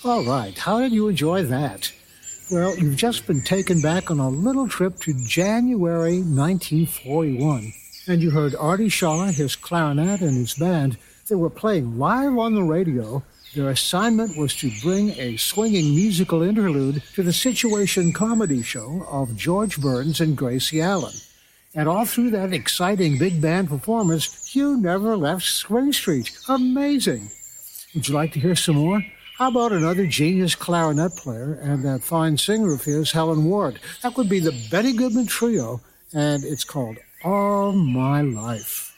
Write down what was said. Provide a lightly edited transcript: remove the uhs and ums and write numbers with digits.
All right, how did you enjoy that? Well, you've just been taken back on a little trip to January 1941, and you heard Artie Shaw, his clarinet, and his band. They were playing live on the radio. Their assignment was to bring a swinging musical interlude to the situation comedy show of George Burns and Gracie Allen. And all through that exciting big band performance, you never left Spring Street. Amazing! Would you like to hear some more? How about another genius clarinet player and that fine singer of his, Helen Ward? That would be the Benny Goodman Trio, and it's called All My Life.